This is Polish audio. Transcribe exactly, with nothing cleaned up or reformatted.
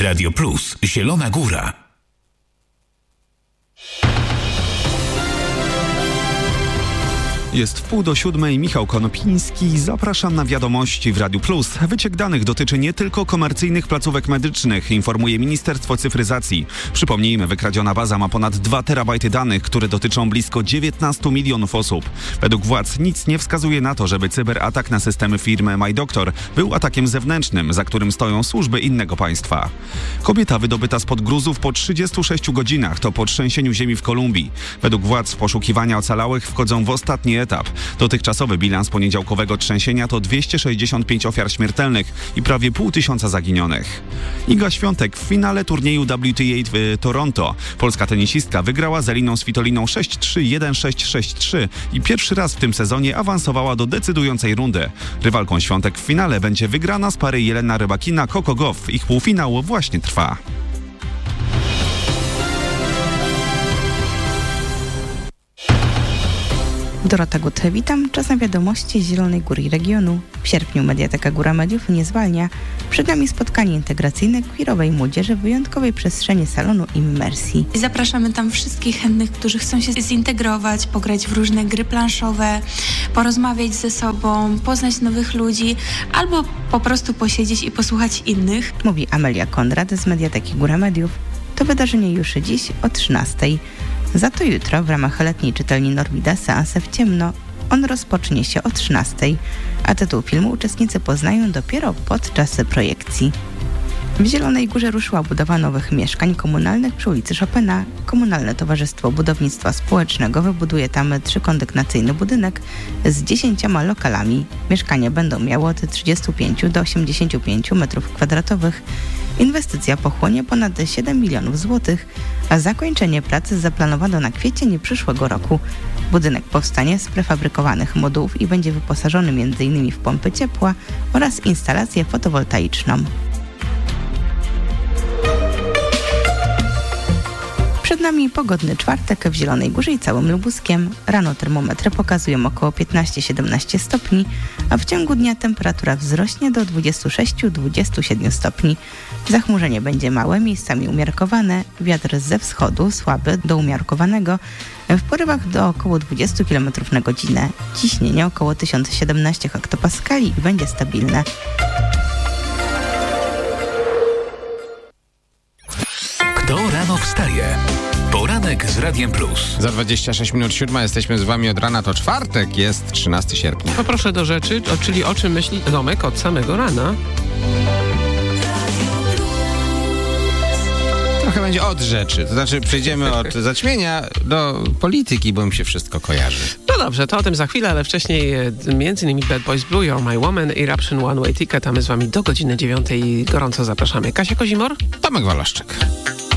Radio Plus, Zielona Góra. Jest wpół do siódmej, Michał Konopiński. Zapraszam na wiadomości w Radiu Plus. Wyciek danych dotyczy nie tylko komercyjnych placówek medycznych, informuje Ministerstwo Cyfryzacji. Przypomnijmy, wykradziona baza ma ponad dwa terabajty danych, które dotyczą blisko dziewiętnastu milionów osób. Według władz nic nie wskazuje na to, żeby cyberatak na systemy firmy MyDoctor był atakiem zewnętrznym, za którym stoją służby innego państwa. Kobieta wydobyta spod gruzów po trzydziestu sześciu godzinach to po trzęsieniu ziemi w Kolumbii. Według władz poszukiwania ocalałych wchodzą w ostatni etap. Dotychczasowy bilans poniedziałkowego trzęsienia to dwieście sześćdziesiąt pięć ofiar śmiertelnych i prawie pół tysiąca zaginionych. Iga Świątek w finale turnieju W T A w Toronto. Polska tenisistka wygrała z Eliną Svitoliną sześć trzy, jeden sześć, sześć trzy i pierwszy raz w tym sezonie awansowała do decydującej rundy. Rywalką Świątek w finale będzie wygrana z pary Jelena Rybakina-Coco Gauff. Ich półfinał właśnie trwa. Dorota Gut, witam. Czas na wiadomości z Zielonej Góry i regionu. W sierpniu Mediateka Góra Mediów nie zwalnia. Przed nami spotkanie integracyjne queerowej młodzieży w wyjątkowej przestrzeni salonu Immersji. Zapraszamy tam wszystkich chętnych, którzy chcą się zintegrować, pograć w różne gry planszowe, porozmawiać ze sobą, poznać nowych ludzi albo po prostu posiedzieć i posłuchać innych. Mówi Amelia Konrad z Mediateki Góra Mediów. To wydarzenie już dziś o trzynastej. Za to jutro w ramach letniej czytelni Norwida Seanse w ciemno. On rozpocznie się o trzynastej, a tytuł filmu uczestnicy poznają dopiero podczas projekcji. W Zielonej Górze ruszyła budowa nowych mieszkań komunalnych przy ulicy Chopina. Komunalne Towarzystwo Budownictwa Społecznego wybuduje tam trzykondygnacyjny budynek z dziesięcioma lokalami. Mieszkania będą miały od trzydziestu pięciu do osiemdziesięciu pięciu metrów kwadratowych. Inwestycja pochłonie ponad siedem milionów złotych, a zakończenie pracy zaplanowano na kwiecień przyszłego roku. Budynek powstanie z prefabrykowanych modułów i będzie wyposażony między innymi w pompy ciepła oraz instalację fotowoltaiczną. Przed nami pogodny czwartek w Zielonej Górze i całym Lubuskiem. Rano termometry pokazują około piętnaście siedemnaście stopni, a w ciągu dnia temperatura wzrośnie do dwudziestu sześciu do dwudziestu siedmiu stopni. Zachmurzenie będzie małe, miejscami umiarkowane, wiatr ze wschodu słaby do umiarkowanego, w porywach do około dwudziestu kilometrów na godzinę. Ciśnienie około tysiąc siedemnaście hektopaskali i będzie stabilne. Kto rano wstaje? Poranek z Radiem Plus. Za dwadzieścia sześć minut siódma jesteśmy z wami od rana, to czwartek, jest trzynastego sierpnia. Poproszę do rzeczy, o, czyli o czym myśli Domek od samego rana. Trochę będzie od rzeczy, to znaczy przejdziemy od zaćmienia do polityki, bo mi się wszystko kojarzy. No dobrze, to o tym za chwilę, ale wcześniej e, między innymi Bad Boys Blue, You're My Woman, Eruption One Way Ticket, a my z wami do godziny dziewiątej gorąco zapraszamy. Kasia Kozimor? Tomek Walaszczyk.